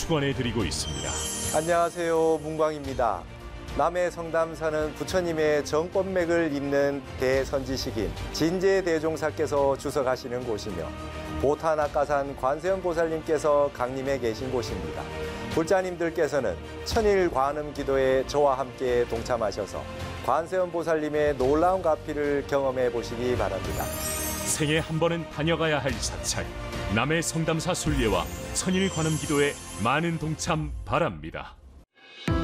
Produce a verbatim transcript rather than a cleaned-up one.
축원해드리고 있습니다. 안녕하세요, 문광입니다. 남해 성담사는 부처님의 정법맥을 잇는 대선지식인 진제대종사께서 주석하시는 곳이며 보타낙가산 관세음보살님께서 강림해 계신 곳입니다. 불자님들께서는 천일 관음 기도에 저와 함께 동참하셔서 관세음보살님의 놀라운 가피를 경험해 보시기 바랍니다. 생애 한 번은 다녀가야 할 사찰, 남해 성담사 순례와 천일 관음 기도에 많은 동참 바랍니다.